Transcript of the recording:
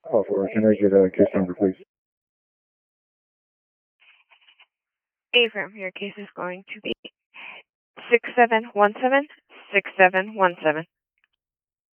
Oh, for can I get a case number, please? Avram, your case is going to be 67176717.